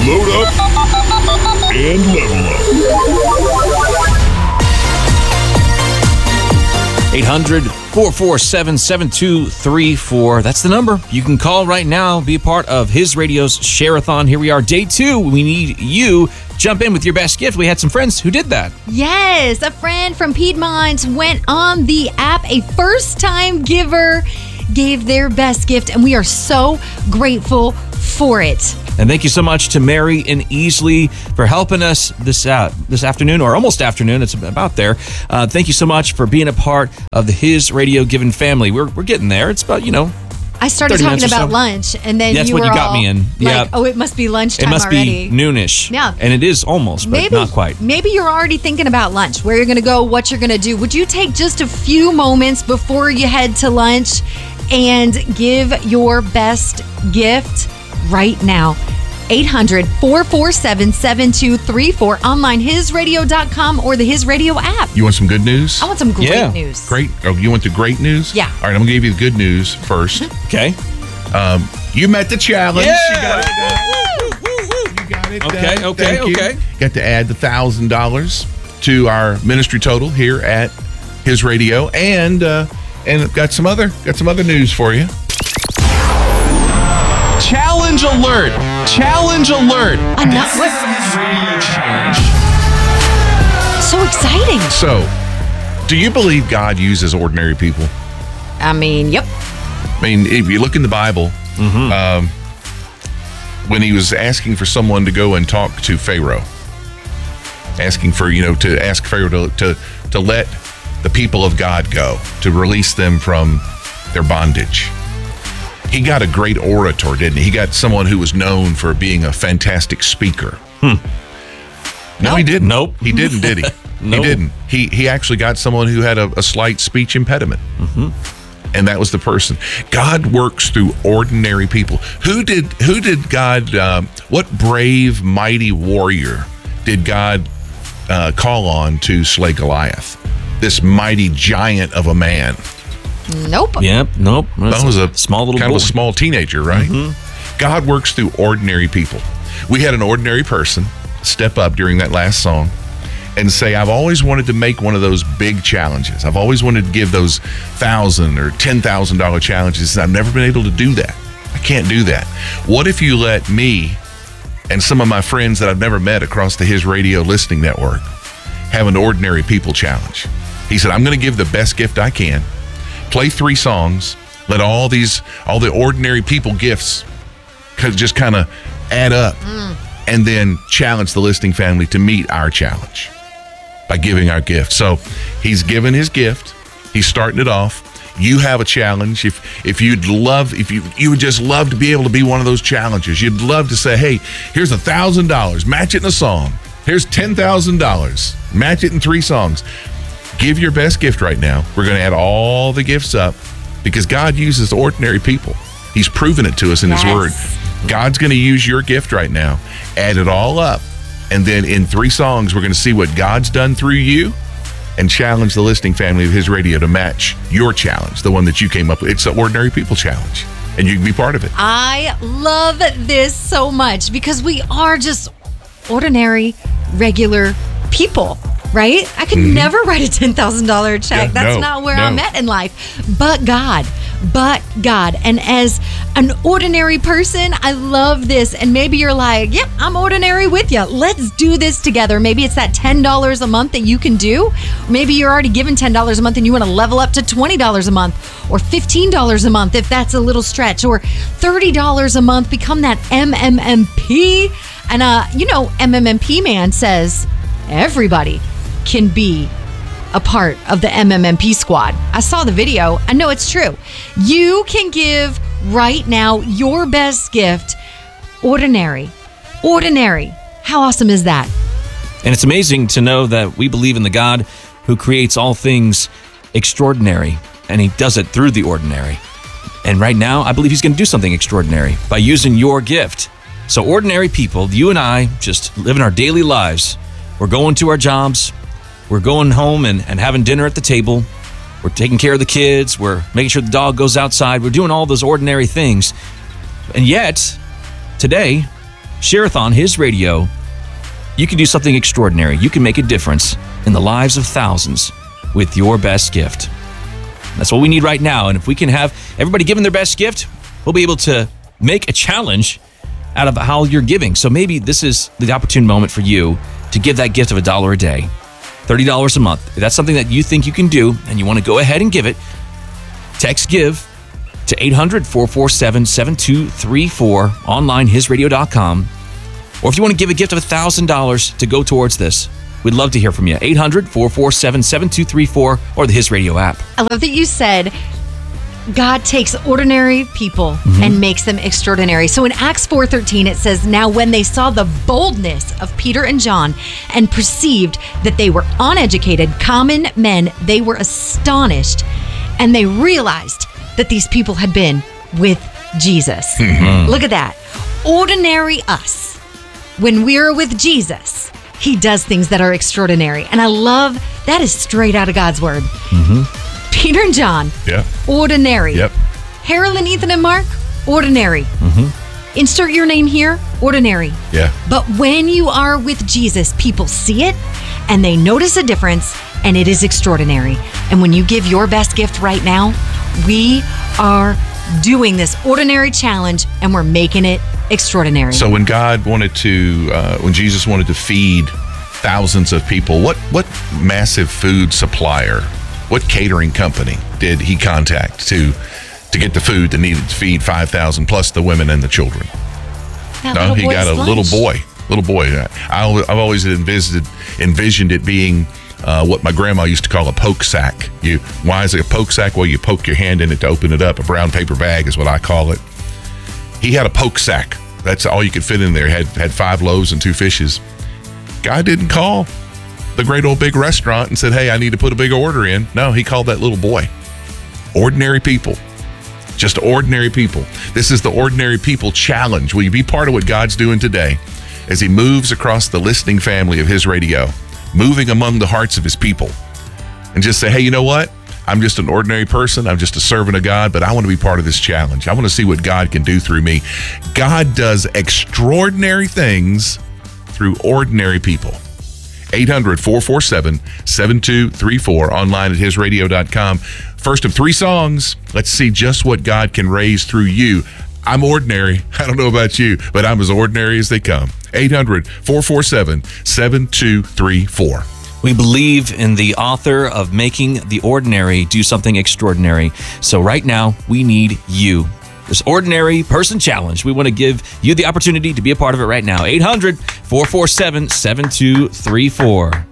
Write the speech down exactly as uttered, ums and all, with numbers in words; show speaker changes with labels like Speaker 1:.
Speaker 1: Load up and level up.
Speaker 2: eight hundred, four four seven, seven two three four. That's the number. You can call right now, be a part of His Radio's Share-a-thon. Here we are, day two. We need you. Jump in with your best gift. We had some friends who did that.
Speaker 3: Yes, a friend from Piedmont went on the app. A first-time giver gave their best gift, and we are so grateful for it.
Speaker 2: And thank you so much to Mary and Easley for helping us this uh, this afternoon, or almost afternoon. It's about there. Uh, thank you so much for being a part of the His Radio Giving family. We're we're getting there. It's about, you know,
Speaker 3: I started talking about so. lunch, and then
Speaker 2: That's
Speaker 3: you
Speaker 2: what
Speaker 3: were
Speaker 2: you got
Speaker 3: all
Speaker 2: me in.
Speaker 3: Like,
Speaker 2: yeah.
Speaker 3: oh, it must be lunchtime
Speaker 2: It must
Speaker 3: already.
Speaker 2: be noonish.
Speaker 3: Yeah.
Speaker 2: And it is almost, but
Speaker 3: maybe,
Speaker 2: not quite.
Speaker 3: Maybe you're already thinking about lunch, where you're going to go, what you're going to do. Would you take just a few moments before you head to lunch and give your best gift right now? eight hundred, four four seven, seven two three four, online his radio dot com or the His Radio app.
Speaker 4: You want some good news?
Speaker 3: I want some great
Speaker 2: Yeah.
Speaker 3: news.
Speaker 4: Great. Oh, you want the great news?
Speaker 3: Yeah.
Speaker 4: All right, I'm going to give you the good news first.
Speaker 2: Okay.
Speaker 4: Um, you met the challenge.
Speaker 2: Yeah.
Speaker 4: You got it done. You got it
Speaker 2: Okay,
Speaker 4: done.
Speaker 2: okay,
Speaker 4: Thank you.
Speaker 2: okay.
Speaker 4: Got to add the one thousand dollars to our ministry total here at His Radio, and uh, and got some other got some other news for you.
Speaker 5: Challenge alert! Challenge alert!
Speaker 3: Enough. So exciting.
Speaker 4: So, do you believe God uses ordinary people?
Speaker 3: I mean, yep.
Speaker 4: I mean, if you look in the Bible, um, when he was asking for someone to go and talk to Pharaoh, asking for, you know, to ask Pharaoh to, to, to let the people of God go, to release them from their bondage. He got a great orator, didn't he? He got someone who was known for being a fantastic speaker. Hmm. No, he didn't.
Speaker 2: Nope.
Speaker 4: He didn't, did he?
Speaker 2: No.
Speaker 4: He didn't. He he actually got someone who had a, a slight speech impediment. Mm-hmm. And that was the person. God works through ordinary people. Who did who did God, um, what brave, mighty warrior did God uh, call on to slay Goliath? This mighty giant of a man.
Speaker 3: Nope.
Speaker 2: Yep. Nope.
Speaker 4: That was a
Speaker 2: small little
Speaker 4: kind
Speaker 2: boy.
Speaker 4: of a small teenager, right? Mm-hmm. God works through ordinary people. We had an ordinary person step up during that last song and say, I've always wanted to make one of those big challenges. I've always wanted to give those thousand or ten thousand dollar challenges. I've never been able to do that. I can't do that. What if you let me and some of my friends that I've never met across the His Radio listening network have an ordinary people challenge? He said, I'm going to give the best gift I can. Play three songs. Let all these, all the ordinary people gifts just kind of add up, mm. and then challenge the listening family to meet our challenge by giving our gift. So he's given his gift. He's starting it off. You have a challenge. If if you'd love, if you you would just love to be able to be one of those challengers. You'd love to say, hey, here's a thousand dollars. Match it in a song. Here's ten thousand dollars. Match it in three songs. Give your best gift right now. We're going to add all the gifts up because God uses ordinary people. He's proven it to us in yes. His Word. God's going to use your gift right now. Add it all up. And then in three songs, we're going to see what God's done through you and challenge the listening family of His Radio to match your challenge, the one that you came up with. It's the Ordinary People Challenge, and you can be part of it.
Speaker 3: I love this so much because we are just ordinary, regular people. Right? I could mm-hmm. never write a ten thousand dollars check. Yeah, That's
Speaker 4: no,
Speaker 3: not where
Speaker 4: no.
Speaker 3: I'm at in life. But God, but God. And as an ordinary person, I love this. And maybe you're like, yep, I'm ordinary with you. Let's do this together. Maybe it's that ten dollars a month that you can do. Maybe you're already given ten dollars a month and you want to level up to twenty dollars a month or fifteen dollars a month if that's a little stretch, or thirty dollars a month. Become that M M M P. And, uh, you know, M M M P man says everybody can be a part of the M M M P squad. I saw the video. I know it's true. You can give right now your best gift. Ordinary. Ordinary. How awesome is that?
Speaker 2: And it's amazing to know that we believe in the God who creates all things extraordinary, and He does it through the ordinary. And right now, I believe He's going to do something extraordinary by using your gift. So ordinary people, you and I, just living our daily lives. We're going to our jobs. We're going home and, and having dinner at the table. We're taking care of the kids. We're making sure the dog goes outside. We're doing all those ordinary things. And yet, today, Share-a-thon, His Radio, you can do something extraordinary. You can make a difference in the lives of thousands with your best gift. That's what we need right now. And if we can have everybody giving their best gift, we'll be able to make a challenge out of how you're giving. So maybe this is the opportune moment for you to give that gift of a dollar a day, thirty dollars a month. If that's something that you think you can do and you want to go ahead and give it, text GIVE to eight hundred, four four seven, seven two three four, online, his radio dot com. Or if you want to give a gift of one thousand dollars to go towards this, we'd love to hear from you. eight hundred, four four seven, seven two three four or the His Radio app.
Speaker 3: I love that you said God takes ordinary people mm-hmm. and makes them extraordinary. So in Acts four thirteen, it says, now when they saw the boldness of Peter and John and perceived that they were uneducated, common men, they were astonished, and they realized that these people had been with Jesus. Mm-hmm. Look at that. Ordinary us. When we're with Jesus, he does things that are extraordinary. And I love that is straight out of God's word. Mm-hmm. Peter and John,
Speaker 4: yeah.
Speaker 3: ordinary.
Speaker 4: Yep.
Speaker 3: Harold and Ethan and Mark, ordinary. Mm-hmm. Insert your name here, ordinary.
Speaker 4: Yeah.
Speaker 3: But when you are with Jesus, people see it and they notice a difference, and it is extraordinary. And when you give your best gift right now, we are doing this ordinary challenge and we're making it extraordinary.
Speaker 4: So when God wanted to, uh, when Jesus wanted to feed thousands of people, what what massive food supplier, what catering company did he contact to to get the food that needed to feed five thousand plus the women and the children?
Speaker 3: That
Speaker 4: no, he got a
Speaker 3: lunch.
Speaker 4: little boy, little boy. I, I've always envisioned envisioned it being uh, what my grandma used to call a poke sack. You, why is it a poke sack? Well, you poke your hand in it to open it up. A brown paper bag is what I call it. He had a poke sack. That's all you could fit in there. Had had five loaves and two fishes. Guy didn't call the great old big restaurant and said, hey, I need to put a big order in. No, he called that little boy. Ordinary people. Just ordinary people. This is the Ordinary People Challenge. Will you be part of what God's doing today as he moves across the listening family of his radio, moving among the hearts of his people, and just say, hey, you know what? I'm just an ordinary person. I'm just a servant of God, but I want to be part of this challenge. I want to see what God can do through me. God does extraordinary things through ordinary people. eight hundred, four four seven, seven two three four, online at his radio dot com. First of three songs. Let's see just what God can raise through you. I'm ordinary. I don't know about you, but I'm as ordinary as they come. eight hundred, four four seven, seven two three four.
Speaker 2: We believe in the author of making the ordinary do something extraordinary. So right now, we need you. This Ordinary Person Challenge. We want to give you the opportunity to be a part of it right now. eight hundred, four four seven, seven two three four.